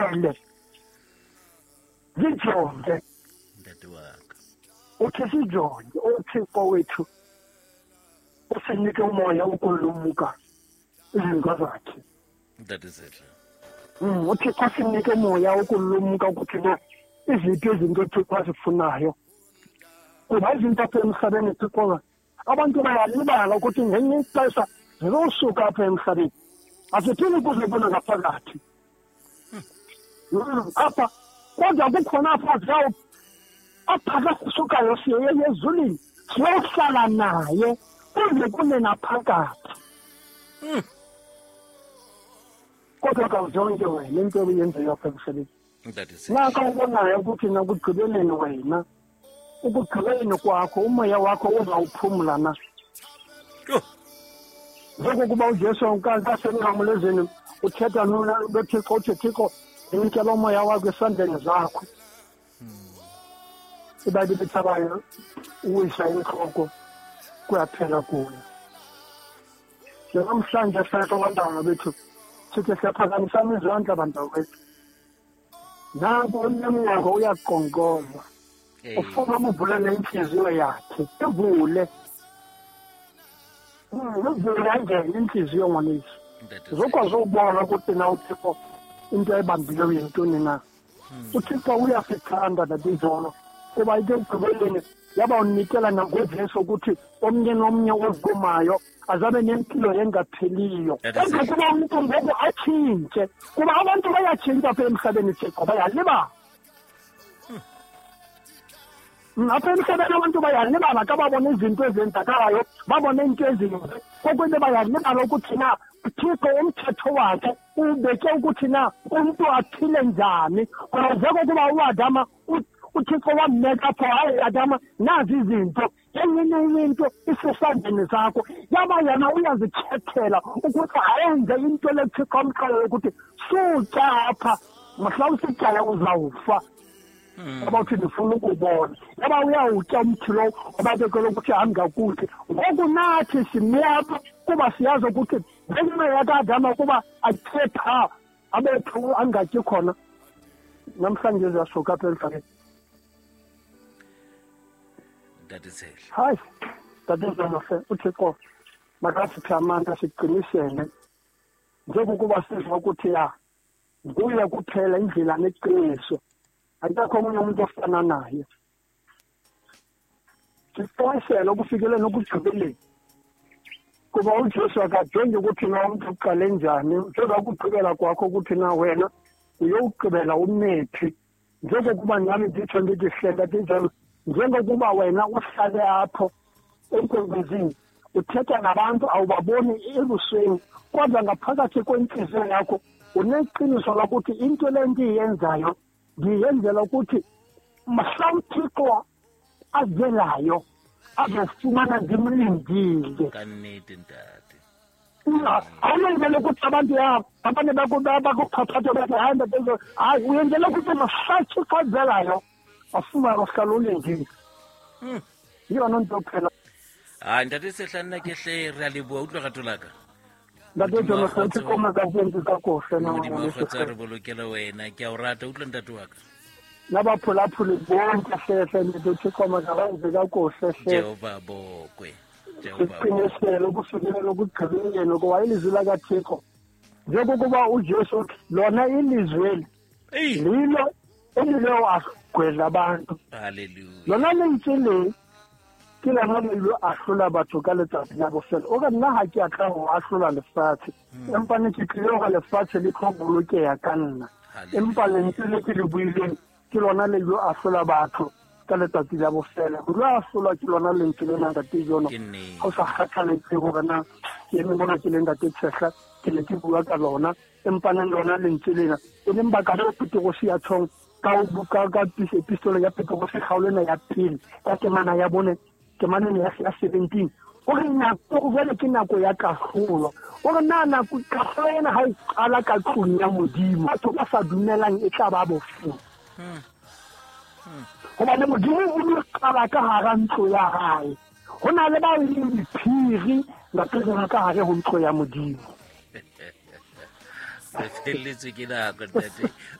usikhangele zijonge ndatiwaka uthi sijonge uThixo wethu usinike umoya ukulumuka izinto zakhe ndatisehle uThixo usinike umoya ukulumuka ukuthi na iziphi izinto uThixo azifunayo kuba izinto apha emhlabeni Thixo abantu bayalibala ukuthi ngenye ixesha zizosuka apha emhlabeni asiphili kuzibona ngaphakathi apha kodwa kukhona apha zawo apha kusukayo siye ezulwini siyohlala naye kuze kune naphakathi kodwa kawuzonke wena into eyenziwa apha emhlabeni naka ubonayo ukuthi nakugqibeleni wena ukugqibeleni kwakho umoya wakho uzawuphumla na njengokuba uJesu kasenqamulezweni uthetha noThixo uthi Thixo ndinikela umoya wakho esandleni zakho ibhayibhile lithabayo uwisa inhloko kuyaphela kuyo namhlanje sasa abantwana bethu sithi siyaphakamisana izandla abantwana bethu nanku umnyaka uyaqonqoza ufuna ukuvula inhliziyo yakhe ivule ngeke inhliziyo ngolisi zokwazi ukubona ukuthi na uThixo into ebambileyo yintoni na uThixo uyasithanda nabizono kuba into ekugqibeleni yaba unikela nangojesu ukuthi omnye nomnye oziqumayo azabe nempilo engapheliyo enza kuba umuntu ngoku atshintshe kuba abantu bayatshintsha apha emhlabeni Thixo bayalibala apha emhlabeni abantu bayalibala ka babona izinto ezenzakalayo babona into ezimbi kokwento bayalibala ukuthi na uThixo umthetho wakhe ubeke ukuthi na umuntu aphile njani kwazeko kuba uAdama uThixo wamneka apho hayi Adama nazi izinto enye into isesandleni sakho yaba yena uyazikhethela ukuthi ayenze into leThixo amqala ukuthi sutya apha mhla usityala uzawufa yaba uthi ndifuna ukubona yaba uyawutya umthi lo ababekele ukuthi angakuthi ngoku nathi simnyapha kuba siyazi ukuthi ngenxa yakadama kuba akhetha abethu angatyi khona namhlanje ziyasuka apha emhlabeni ndatisehle hayi dadezanofe uThixo makasiphe amandla siqinisele njengokuba sizwa ukuthi ya nguye kuphela indlela neqiniso akekho omunye umuntu ofana naye siqinisele ukufikele nokugqibeleni kuba uJesu akajongi ukuthi na umuntu uqale njani njengoba ukugqibela kwakho ukuthi na wena uyowugqibela umephi njengokuba nami nditsho ndithi hleka ndinjalo njengokuba wena uhlale apho enkwenzini uthetha nabantu awubaboni ebusweni kodwa ngaphakathi kwenhliziyo yakho uneqiniso lokuthi into le ndiyenzayo ngiyenzela ukuthi mhla uThixo azelayo azofumana ndimlindile kanete ntate awuyenzela ukuthi abantu abantu bakuphaphathe bathi hayi uyenzela ukuthi mhla uThixo azelayo afuma bahlala ulindile yona nto phela hayi ndatisehle nna ke hle re a leboa utlwa gato laka ndadejona futhi koma kasenzi kakuhle modimo wa kgotsa re bolokela wena ke a o rata utlwa ntate wa ka nabaphulaphuli bonke hlehle ndithixo makabenze kakuhle jehova bokwe siqinisele ukufikela ukugqibeleni kuba ilizwi lakaThixo njengokuba uJesu lona ilizwi lilo elilo agwedla abantu haleluya lona lentsele ke lona lelo ahlola batho ka letsatsi la bofelo o ka nna ha ke a tla go ahlola lefatshe empa ne ke tlile go lefatshe le tlo bolokeya ka nna empa lentsele ke le buileng ke lona lelo ahlola batho ka letsatsi la bofelo go la ahlola ke lona lentsele nna ka tejono go sa kgathaletse gore na ke eme bona ke leng ka tshehla ke le ke bua ka lona empa ne lona lentsele na e leng ba ka re go sia tshong ka epistole ya Petro se kgaolena ya pele ka temana ya bone temana ya 17 o re nako go vele ke nako ya kahlolo o re nana ku kahlena ha iqala ka tlung ya modimo batho ba sa dumelang e tla ba bofu goba le modimo o le qala ka hara ntlo ya hae go na le ba le diphiri ba tsena ka hare ho ntlo ya modimo feletse ke nako ntate